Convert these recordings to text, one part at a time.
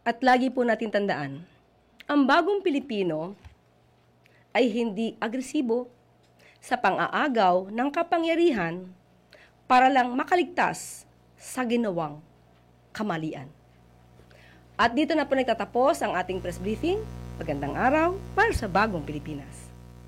At lagi po natin tandaan, ang bagong Pilipino ay hindi agresibo sa pang-aagaw ng kapangyarihan para lang makaligtas sa ginawang kamalian. At dito na po nagtatapos ang ating press briefing. Magandang araw para sa bagong Pilipinas.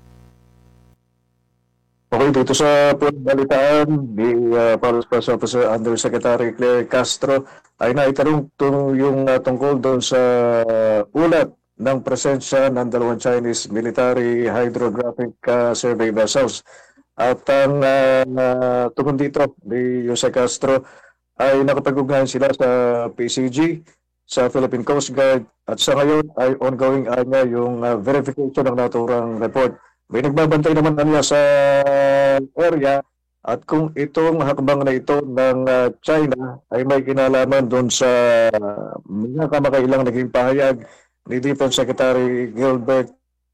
Okay, dito sa balitaan ni Police Press Officer Undersecretary Claire Castro ay naitanong yung tungkol doon sa ulat ng presensya ng dalawang Chinese military hydrographic survey vessels. At ang tungkol dito ni Jose Castro ay nakapag-ugnayan sila sa PCG, sa Philippine Coast Guard, at sa ngayon ay ongoing niya yung verification ng naturang report. May nagbabantay naman niya sa area at kung itong hakbang na ito ng China ay may kinalaman doon sa mga kamakailang naging pahayag ni Defense Secretary Gilbert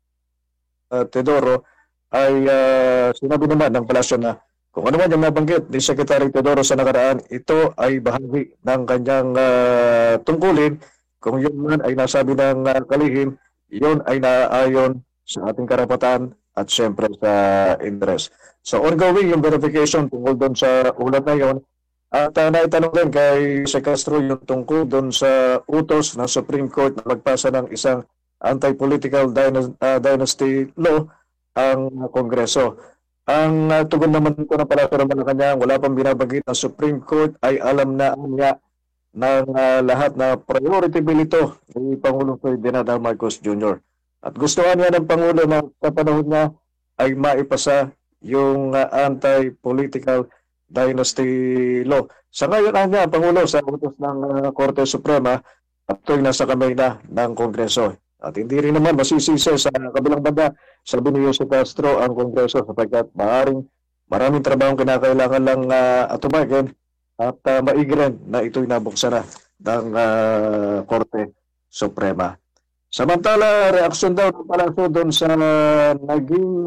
Teodoro, ay sinabi naman ng palasyo na kung ano man yung nabanggit ni Secretary Teodoro sa nakaraan, ito ay bahagi ng kanyang tungkulin. Kung yun man ay nasabi ng kalihim, yun ay naaayon sa ating karapatan at siyempre sa interest. So ongoing yung verification tungkol doon sa ulat na yun. At naitanong din kay si Castro yung tungkol doon sa utos ng Supreme Court na magpasa ng isang anti-political dynasty law ang Kongreso. Ang tugon naman ko ng Palasyo ng Malacanang, wala pang binabanggit ng Supreme Court ay alam na niya ng lahat na priority bill ito ni Pangulong Ferdinand Marcos Jr. At gustuhan niya ng Pangulo na sa panahon niya ay maipasa yung anti-political dynasty law. Sa ngayon niya ang Pangulo sa utos ng Korte Suprema at ito'y nasa kamay na ng Kongreso. At hindi rin naman masisisi sa kabilang banda, sabi ni Jose Castro, ang Kongreso sapagkat maraming trabaho kinakailangan lang atubagan at maigi rin na ito'y nabuksan na ng Korte Suprema. Samantala, reaksyon daw ng Palasyo doon sa naging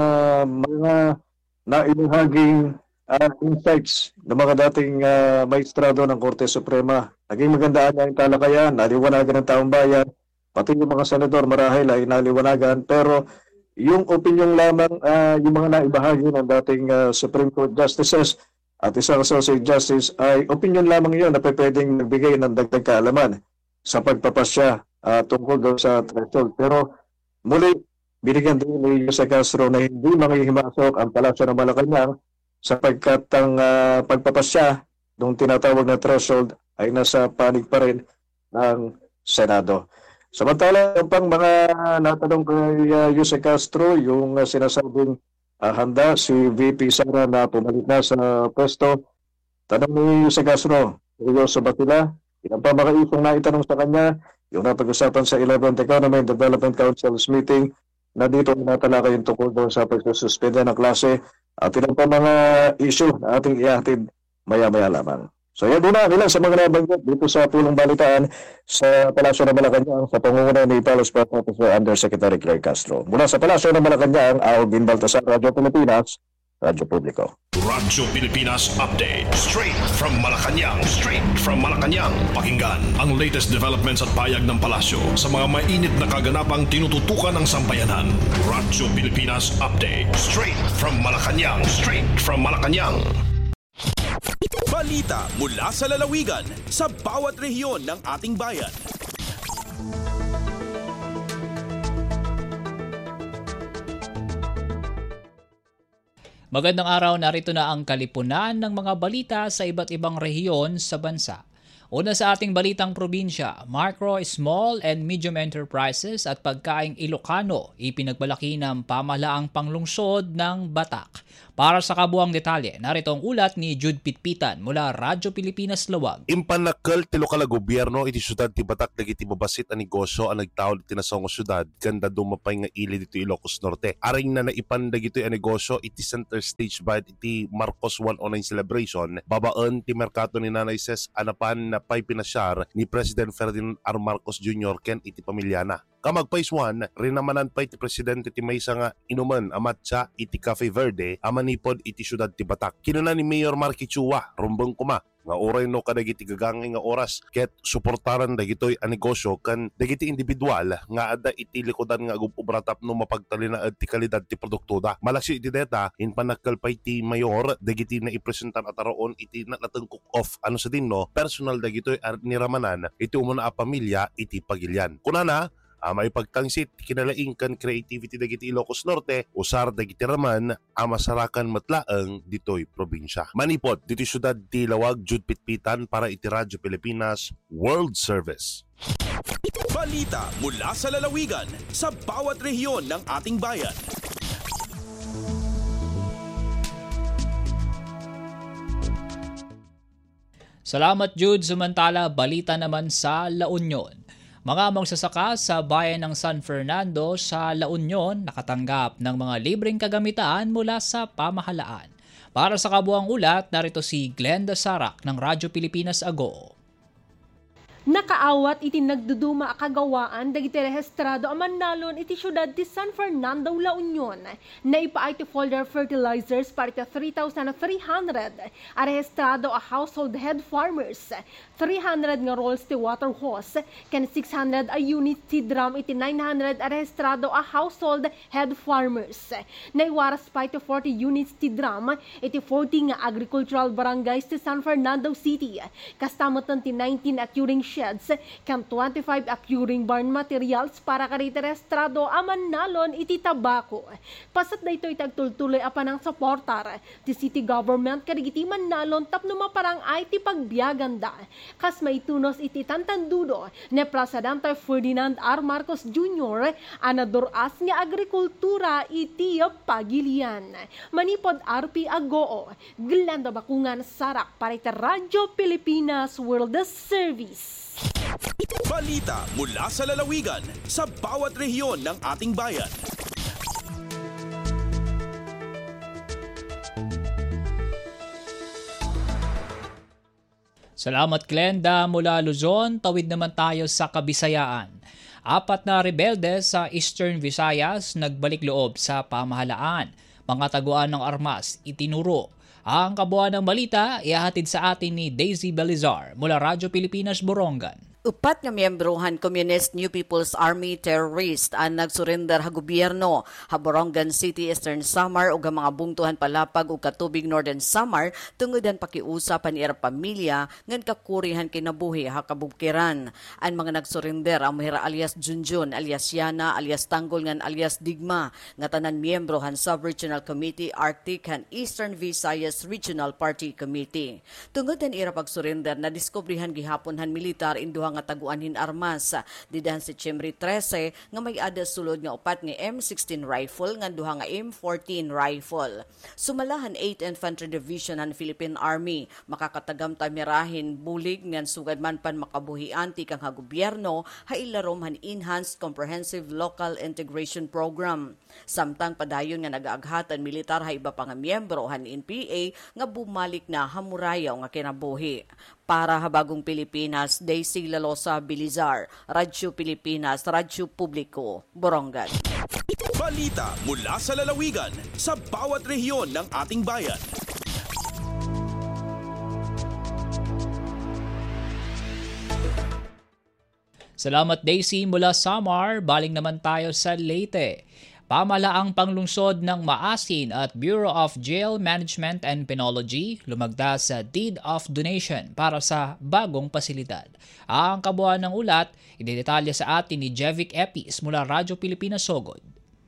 mga naibahaging insights ng mga dating maestrado ng Korte Suprema. Naging magandaan niya yung talakayan, naliwanagan ng taong bayan, pati yung mga senador marahil ay naliwanagan, pero yung opinion lamang, yung mga naibahagi ng dating Supreme Court Justices at isang Associate Justice ay opinion lamang yun na pwedeng nagbigay ng dagdag kaalaman sa pagpapasya tungkol doon sa threshold. Pero muli, binigyan din ni Jose Castro na hindi manghihimasok ang Palasyo ng Malacanang sapagkat ang pagpapasya ng tinatawag na threshold ay nasa panig pa rin ng Senado. Samantala, yung pang mga natanong kay Jose Castro, yung sinasabing handa si VP Sara na pumalit na sa pwesto. Tanong ni Jose Castro, seryoso ba sila? Ilang pa mga isong na itanong sa kanya, yung napag-usapan sa 11th Economy and Development Council's meeting na dito natalakay yung tungkol doon sa pagsususpenda ng klase at ilang pa mga issue na ating ihatid maya-maya lamang. So yan muna ilan sa mga nabanggit dito sa pulong balitaan sa Palasyo ng Malacanang sa pangunguna ni Police Press Officer Undersecretary Claire Castro. Mula sa Palasyo ng Malacanang, Alvin Baltasar, Radyo Pilipinas, Radyo Publiko. Radyo Pilipinas Update. Straight from Malacanang. Straight from Malacanang. Pakinggan ang latest developments at payag ng palasyo sa mga mainit na kaganapang tinututukan ng sambayanan. Radyo Pilipinas Update. Straight from Malacanang. Straight from Malacanang. Balita mula sa lalawigan sa bawat rehiyon ng ating bayan. Magandang araw, narito na ang kalipunan ng mga balita sa iba't ibang rehiyon sa bansa. Una sa ating balitang probinsya, micro, small and medium enterprises at pagkaing Ilocano ipinagmalaki ng pamahalaang panglungsod ng Batak. Para sa kabuang detalye, narito ang ulat ni Jude Pitpitan mula Radyo Pilipinas Lawag. Impanakal tilo kala gobyerno iti syudad ti Batak dagiti mabasit a negosyo ang nagtaod iti nasongo syudad kanda dumapay nga ili dito Ilocos Norte. Aring na naipandag ito ang negosyo iti center stage by iti Marcos 109 celebration. Babaan ti merkato ni Nanay Ses anapan na pay pinasyar ni President Ferdinand R. Marcos Jr. ken iti pamilyana. Kamag phase 1, rinamanan pa iti presidente ti maysa nga inuman amatsa iti Cafe Verde amanipod iti syudad ti Batak. Kinuna ni Mayor Marky Chua, rumbeng kuma nga oray no kadagiti gagangay nga oras ket suportaran dagitoy a negosyo kan dagiti individual nga adda iti likodan nga ubratap no mapagtalinaed ti kalidad ti produkto da. Malaksi iti deta in panagkalpay ti mayor dagiti na ipresentan at aroon iti nateng cook off ano sa dinno personal dagitoy niramanan iti umuna a pamilya iti pagilyan. Kunana may pagtangsit kinalaing kan creativity dagiti Ilocos Norte usar dagiti raman masarakan matlaeng ditoy probinsya. Manipod diti syudad ti Lawag jud pitpitan para iti Radyo Pilipinas World Service. Balita mula sa lalawigan sa bawat rehiyon ng ating bayan. Salamat Jude. Sumantala, balita naman sa La Union. Mga magsasaka sa bayan ng San Fernando sa La Union nakatanggap ng mga libreng kagamitan mula sa pamahalaan. Para sa kabuang ulat, narito si Glenda Sarak ng Radyo Pilipinas Ago. Nakaawat iti nagduduma akagawaan dagiti rehistrado a Manalon iti syudad ti San Fernando, La Union. Naipaay ti folder fertilizers para iti 3,300 a rehistrado a household head farmers, 300 nga rolls ti water hose, ken 600 a unit ti drum iti 900 a rehistrado a household head farmers. Naiwaras pa iti 40 units ti drum iti 40 nga agricultural barangays ti San Fernando City. Kastamatan ti 19 a curing sheds kan 25 a curing barn materials para kariti rehistrado a Manalon iti tabako. Pasat daytoy tagtultuloy a panang suportar ti city government kadagiti Manalon tapno maparang ay ti pagbiaganda. Kas maitunos iti tantandudo ni Presidente Ferdinand R. Marcos Jr. anaduras nga agrikultura iti pagilian. Manipod RP Agoo, Glenda Bakungan Sarak para iti Radyo Pilipinas World Service. Balita mula sa lalawigan sa bawat rehiyon ng ating bayan. Salamat Glenda. Mula Luzon, tawid naman tayo sa Kabisayaan. 4 na rebelde sa Eastern Visayas nagbalik loob sa pamahalaan. Mga taguan ng armas itinuro. Ang kabuuan ng balita ihahatid sa atin ni Daisy Belizar mula Radyo Pilipinas Borongan. Upat nga miyembrohan Communist New People's Army terrorist ang nagsurrender ha gobyerno ha Borongan City, Eastern Samar ug mga bungtuhan palapag ug Katubig, Northern Samar tungudan pakiusapan ira pamilya ngan kakurihan kinabuhi ha kabukiran. Ang mga nagsurrender ang Muhira alias Junjun, alias Yana, alias Tanggol ngan alias Digma nga tanan miyembro han Sub-Regional Committee Arctic han Eastern Visayas Regional Party Committee. Tungudan ira pagsurrender na diskubrihan gihapon han militar induha nga taguanhin armas didahan si September 13 nga may ada sulod nga upat nga M16 rifle nga duha nga M14 rifle. Sumalahan 8 Infantry Division ng Philippine Army makakatagam tamirahin bulig ngan sugad man pan makabuhian ti kang gobyerno ha ilarom han Enhanced Comprehensive Local Integration Program. Samtang padayon nga nagaaghatan militar ha iba pa nga miyembro han NPA nga bumalik na hamurayaw nga kinabuhi. Para habagong Pilipinas, Daisy Lalosa Bilizar, Radyo Pilipinas, Radyo Publiko, Borongan. Balita mula sa lalawigan sa bawat rehiyon ng ating bayan. Salamat Daisy mula Samar. Baling naman tayo sa Leyte. Pamalaang panglungsod ng Maasin at Bureau of Jail Management and Penology lumagda sa Deed of Donation para sa bagong pasilidad. Ang kabuuan ng ulat, idedetalya sa atin ni Jevic Epis mula Radyo Pilipinas Sogod.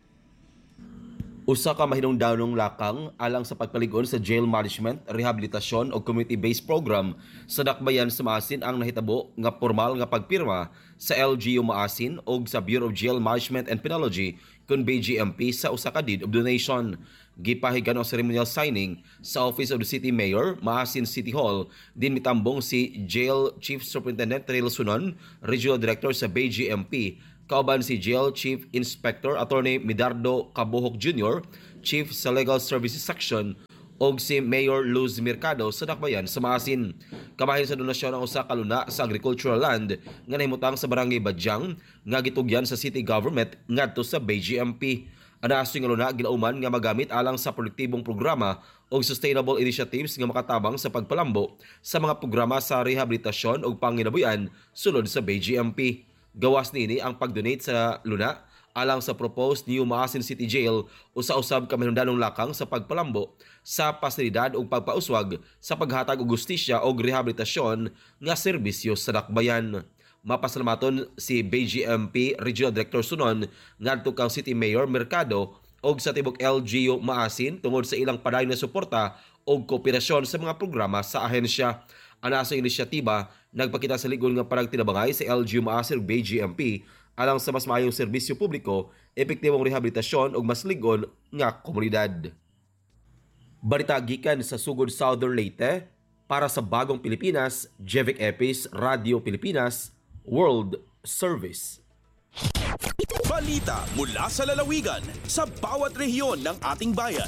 Usa ka mahinungdanong lakang alang sa pagpaligon sa jail management, rehabilitasyon o community-based program sa dakbayan sa Maasin ang nahitabo nga formal nga pagpirma sa LGU Maasin o sa Bureau of Jail Management and Penology kun BJMP sa usa ka deed of donation. Gipahigan ang ceremonial signing sa Office of the City Mayor, Maasin City Hall, din mitambong si Jail Chief Superintendent Trail Sunon, Regional Director sa BJMP, kauban si Jail Chief Inspector Attorney Midardo Cabuhok Jr., Chief sa Legal Services Section og si Mayor Luz Mercado sa dakbayan sa Maasin. Kabahin sa donasyon ang usa ka luna sa agricultural land nga nahimutang sa Barangay Badyang nga gitugyan sa city government ngadto sa BGMP. Anaasyo nga luna gilauman nga magamit alang sa produktibong programa o sustainable initiatives nga makatabang sa pagpalambo sa mga programa sa rehabilitasyon o panginabuyan sulod sa BGMP. Gawas nini ang pagdonate sa luna alang sa proposed new Maasin City Jail o sa usab ka mahundanong lakang sa pagpalambo sa pasilidad o pagpauswag sa paghatag og gustisya o rehabilitasyon nga serbisyo sa dakbayan. Mapasalamaton si BGMP Regional Director Sunon ngadto kang City Mayor Mercado og sa tibok LGU Maasin tungod sa ilang padayon na suporta og kooperasyon sa mga programa sa ahensya. Ana sa inisyatiba nagpakita sa ligon nga parang tinabangay sa LGU Maasin ug BGMP alang sa mas maayong serbisyo publiko, epektibong rehabilitasyon ug mas ligon nga komunidad. Balita gikan sa sugod Southern Leyte para sa Bagong Pilipinas, Jevic Epis, Radio Pilipinas, World Service. Balita mula sa lalawigan sa bawat rehiyon ng ating bayan.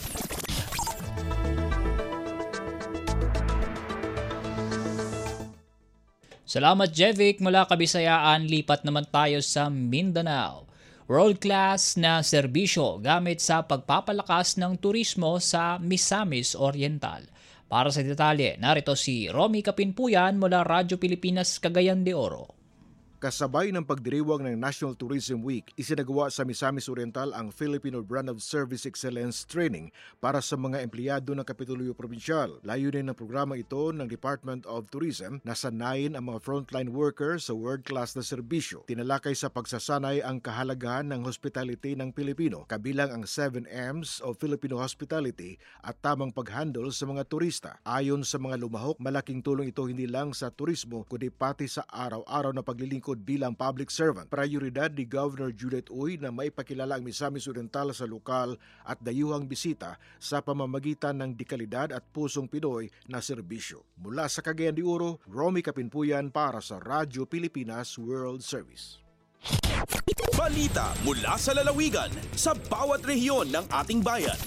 Salamat Jevic mula Kabisayaan, lipat naman tayo sa Mindanao. World-class na serbisyo gamit sa pagpapalakas ng turismo sa Misamis Oriental. Para sa detalye, narito si Romy Kapinpuyan mula Radyo Pilipinas, Cagayan de Oro. Kasabay ng pagdiriwang ng National Tourism Week, isinagawa sa Misamis Oriental ang Filipino Brand of Service Excellence Training para sa mga empleyado ng Kapitolyo Provincial. Layunin ng programa ito ng Department of Tourism na sanayin ang mga frontline workers sa world-class na serbisyo. Tinalakay sa pagsasanay ang kahalagahan ng hospitality ng Pilipino, kabilang ang 7 M's of Filipino Hospitality at tamang pag-handle sa mga turista. Ayon sa mga lumahok, malaking tulong ito hindi lang sa turismo kundi pati sa araw-araw na paglilingkod bilang public servant. Prioridad ni Governor Judith Uy na maipakilala ang Misamis Oriental sa lokal at dayuhang bisita sa pamamagitan ng dekalidad at pusong Pinoy na serbisyo. Mula sa Cagayan de Oro, Romy Kapinpuyan para sa Radyo Pilipinas World Service. Balita mula sa lalawigan sa bawat rehiyon ng ating bayan.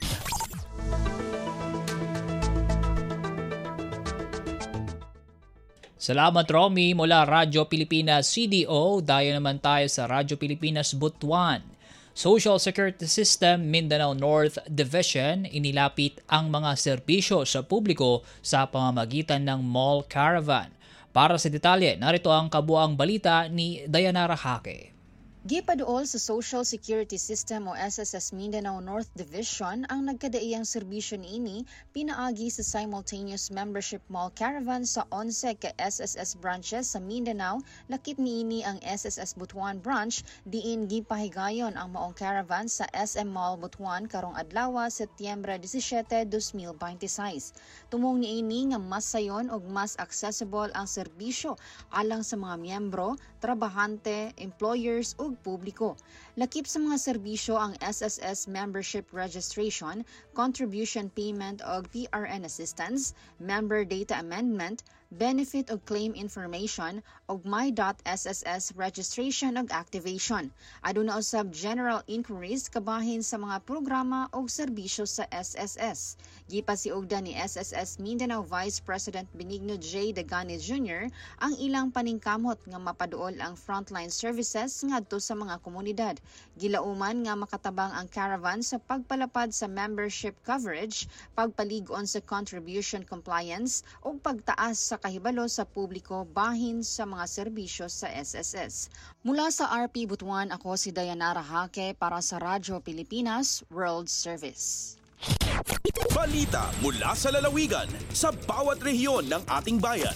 Salamat Romy mula Radyo Pilipinas CDO. Dayo naman tayo sa Radyo Pilipinas Butuan. Social Security System Mindanao North Division inilapit ang mga serbisyo sa publiko sa pamamagitan ng mall caravan. Para sa detalye, narito ang kabuang balita ni Dayanara Hake. Gipaduol sa Social Security System o SSS Mindanao North Division ang nagkadaiyang serbisyo niini pinaagi sa simultaneous membership mall caravan sa 11 ka SSS branches sa Mindanao. Lakip niini ang SSS Butuan branch diin gipahigayon ang maong caravan sa SM Mall Butuan karong adlaw Setyembre 17, 2026. Tumong niini nga mas sayon ug mas accessible ang serbisyo alang sa mga miyembro, trabahante, employers ug publiko. Lakip sa mga serbisyo ang SSS membership registration, contribution payment o PRN assistance, member data amendment, benefit o claim information o my.sss registration o activation. Aduna usab general inquiries kabahin sa mga programa o serbisyo sa SSS. Gipasiugdan ni SSS Mindanao Vice President Benigno J. Dagani Jr. ang ilang paningkamot nga mapaduol ang frontline services ngadto sa mga komunidad. Gilauman nga makatabang ang caravan sa pagpalapad sa membership coverage, pagpalig-on sa contribution compliance o pagtaas sa kahibalo sa publiko bahin sa mga serbisyo sa SSS. Mula sa RP Butuan, ako si Dayanara Hake para sa Radyo Pilipinas World Service. Balita mula sa lalawigan sa bawat rehiyon ng ating bayan.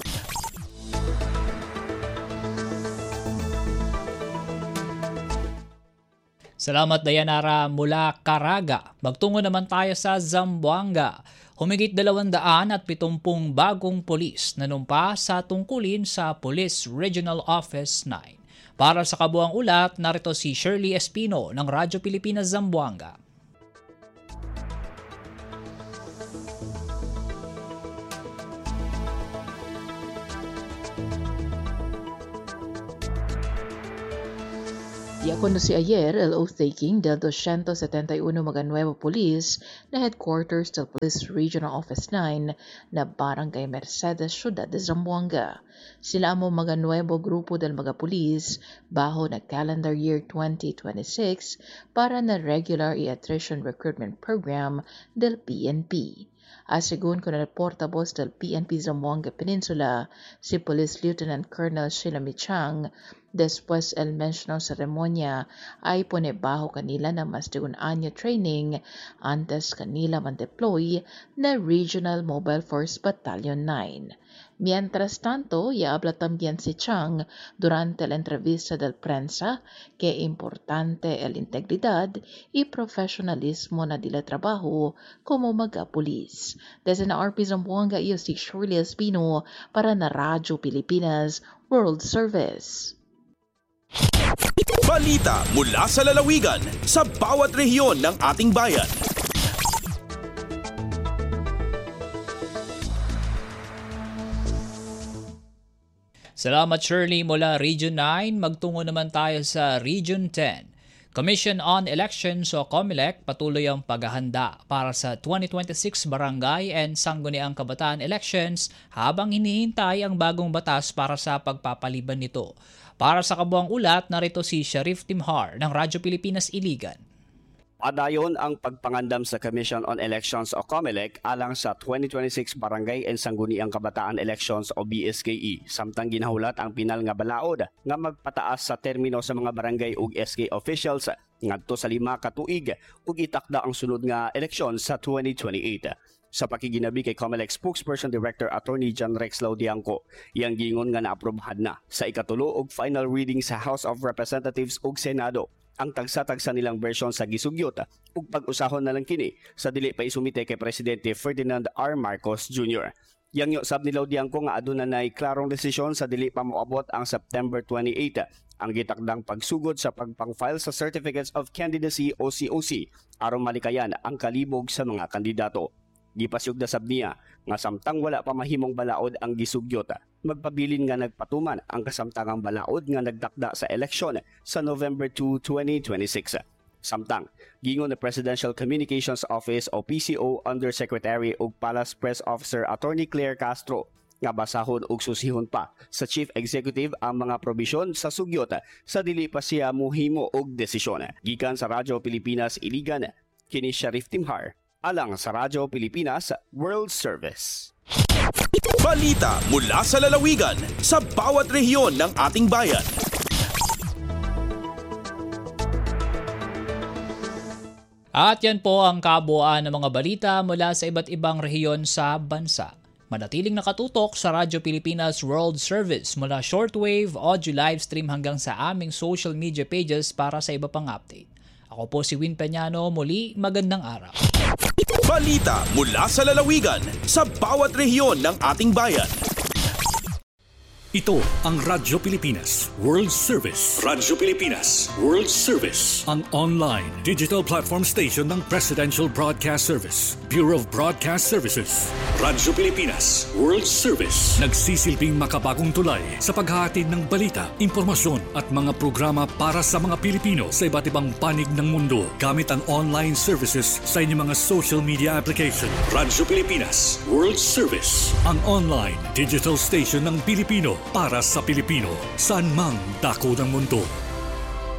Salamat Dayanara mula Caraga. Magtungo naman tayo sa Zamboanga. Humigit 270 bagong pulis nanumpa sa tungkulin sa Police Regional Office 9. Para sa kabuang ulat, narito si Shirley Espino ng Radyo Pilipinas Zamboanga. Diakono si ayer el oath-taking del 271 mga nuevo police na headquarters del Police Regional Office 9 na Barangay Mercedes, Ciudad de Zamboanga. Sila amo mga nuevo grupo del mga police baho na calendar year 2026 para na regular attrition recruitment program del PNP. Asigun con el portavoz del PNP Zamboanga Peninsula, si Police Lieutenant Colonel Sheila Michang, después el mencionado seremonya ay pone bajo kanila na mas de un año training antes kanila man-deploy na Regional Mobile Force Battalion 9. Mientras tanto, ya habla también si Chang durante la entrevista del prensa que importante el integridad y profesionalismo na dila trabajo como mga-pulis. Desde na RP Zamboanga, iyo si Shirley Espino para na Radyo Pilipinas World Service. Balita mula sa lalawigan sa bawat rehiyon ng ating bayan. Salamat Shirley mula Region 9. Magtungo naman tayo sa Region 10. Commission on Elections o COMELEC patuloy ang paghahanda para sa 2026 Barangay and Sangguniang Kabataan Elections habang hinihintay ang bagong batas para sa pagpapaliban nito. Para sa kabuang ulat, narito si Sharif Timhar ng Radyo Pilipinas Iligan. Padayon ang pagpangandam sa Commission on Elections o COMELEC alang sa 2026 Barangay and Sangguniang Kabataan Elections o BSKE. Samtang ginahulat ang pinal nga balaod nga magpataas sa termino sa mga barangay ug SK officials ngadto sa 5 ka tuig ug itakda ang sunod nga eleksyon sa 2028. Sa pakiginabi kay COMELEC spokesperson Director Attorney John Rex Laudianco, iyang gingon nga naaprubahan na sa ikatulo ug final reading sa House of Representatives ug Senado ang tagsa-tagsa nilang version sa gisugyot ug pag-usahon na lang kini sa dili pa isumite kay Presidente Ferdinand R. Marcos Jr. Yang sab ni Laudianco nga aduna nay klarong desisyon sa dili pa moabot ang September 28 ang gitakdang pagsugod sa pagpang-file sa Certificates of Candidacy o COC aron malikayan ang kalibog sa mga kandidato. Gipasyog da sab niya nga samtang wala pa mahimong balaod ang gisugyot, magpabilin nga nagpatuman ang kasamtangang balaod nga nagtakda sa eleksyon sa November 2, 2026. Samtang, gingon na Presidential Communications Office o PCO Undersecretary ug Palace Press Officer Attorney Claire Castro nga basahon ug susihon pa sa Chief Executive ang mga probisyon sa sugyot sa dili pa siya mohimo og desisyon. Gikan sa Radyo Pilipinas Iligan, kini Sharif Timhar alang sa Radyo Pilipinas World Service. Balita mula sa lalawigan sa bawat rehiyon ng ating bayan. At yan po ang kabuuan ng mga balita mula sa iba't ibang rehiyon sa bansa. Manatiling nakatutok sa Radyo Pilipinas World Service mula shortwave, audio live stream hanggang sa aming social media pages para sa iba pang update. Ako po si Win Peñano, muli magandang araw. Balita mula sa lalawigan sa bawat rehiyon ng ating bayan. Ito ang Radyo Pilipinas World Service. Radyo Pilipinas World Service. Ang online digital platform station ng Presidential Broadcast Service, Bureau of Broadcast Services. Radyo Pilipinas World Service. Nagsisilbing makabagong tulay sa paghahatid ng balita, impormasyon at mga programa para sa mga Pilipino sa iba't ibang panig ng mundo gamit ang online services sa inyong mga social media application. Radyo Pilipinas World Service. Ang online digital station ng Pilipino para sa Pilipino, saan mang dako ng mundo.